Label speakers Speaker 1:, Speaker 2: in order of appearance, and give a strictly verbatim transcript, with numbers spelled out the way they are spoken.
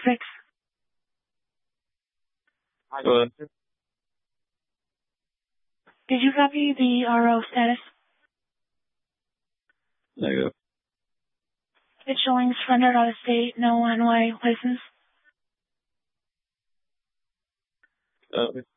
Speaker 1: six.
Speaker 2: Go ahead.
Speaker 1: Did you copy the R O status?
Speaker 2: Negative.
Speaker 1: It's showing surrendered out of state, no N Y license.
Speaker 2: Uh,